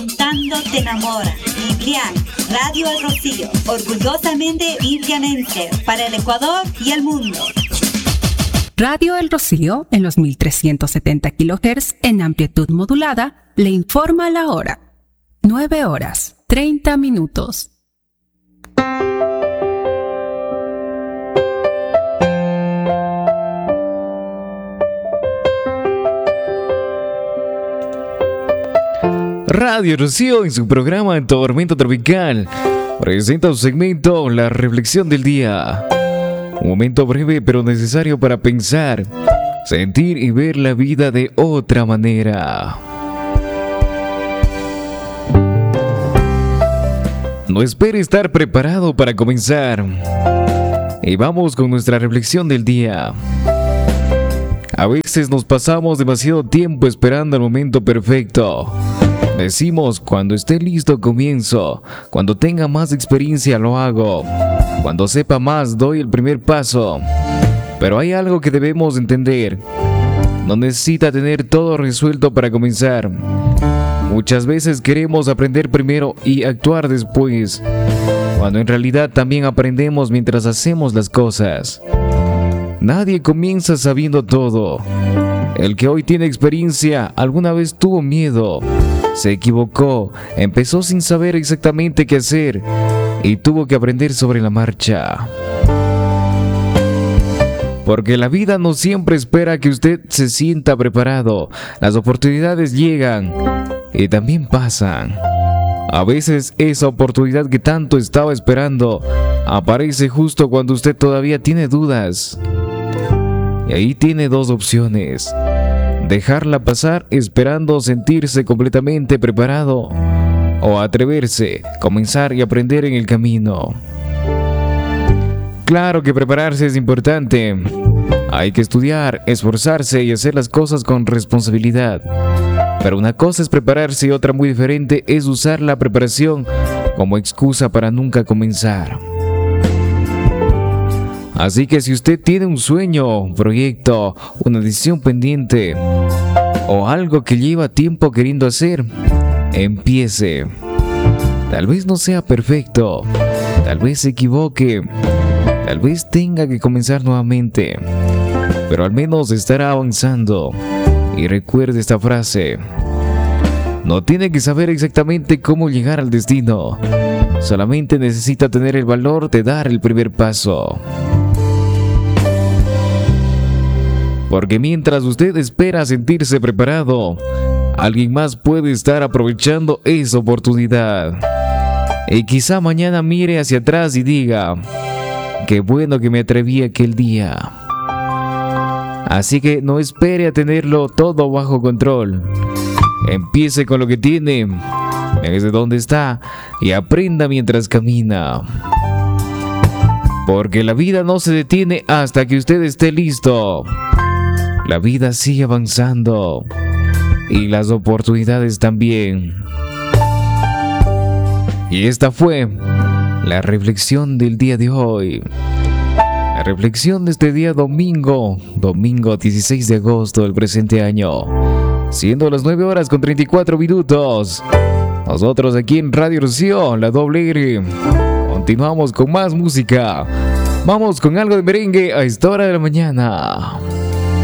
Cantando te enamora. Biblian, Radio El Rocío, orgullosamente biblianense, para el Ecuador y el mundo. Radio El Rocío, en los 1370 kHz en amplitud modulada, le informa la hora. 9:30. Radio Rocío, en su programa Tormenta Tropical, presenta un segmento, La Reflexión del Día. Un momento breve pero necesario para pensar, sentir y ver la vida de otra manera. No espere estar preparado para comenzar. Y vamos con nuestra reflexión del día. A veces nos pasamos demasiado tiempo esperando el momento perfecto. Decimos, cuando esté listo comienzo, cuando tenga más experiencia lo hago, cuando sepa más doy el primer paso. Pero hay algo que debemos entender. No necesita tener todo resuelto para comenzar. Muchas veces queremos aprender primero y actuar después, cuando en realidad también aprendemos mientras hacemos las cosas. Nadie comienza sabiendo todo. El que hoy tiene experiencia alguna vez tuvo miedo, se equivocó, empezó sin saber exactamente qué hacer y tuvo que aprender sobre la marcha. Porque la vida no siempre espera que usted se sienta preparado. Las oportunidades llegan y también pasan. A veces esa oportunidad que tanto estaba esperando aparece justo cuando usted todavía tiene dudas. Y ahí tiene dos opciones: dejarla pasar esperando sentirse completamente preparado, o atreverse, comenzar y aprender en el camino. Claro que prepararse es importante. Hay que estudiar, esforzarse y hacer las cosas con responsabilidad. Pero una cosa es prepararse y otra muy diferente es usar la preparación como excusa para nunca comenzar. Así que si usted tiene un sueño, un proyecto, una decisión pendiente o algo que lleva tiempo queriendo hacer, empiece. Tal vez no sea perfecto, tal vez se equivoque, tal vez tenga que comenzar nuevamente, pero al menos estará avanzando. Y recuerde esta frase: no tiene que saber exactamente cómo llegar al destino, solamente necesita tener el valor de dar el primer paso. Porque mientras usted espera sentirse preparado, alguien más puede estar aprovechando esa oportunidad. Y quizá mañana mire hacia atrás y diga: qué bueno que me atreví aquel día. Así que no espere a tenerlo todo bajo control. Empiece con lo que tiene, desde donde está, y aprenda mientras camina. Porque la vida no se detiene hasta que usted esté listo. La vida sigue avanzando y las oportunidades también. Y esta fue la reflexión del día de hoy. La reflexión de este día domingo 16 de agosto del presente año, siendo las 9:34. Nosotros aquí en Radio Rocío, la doble R, continuamos con más música. Vamos con algo de merengue a esta hora de la mañana.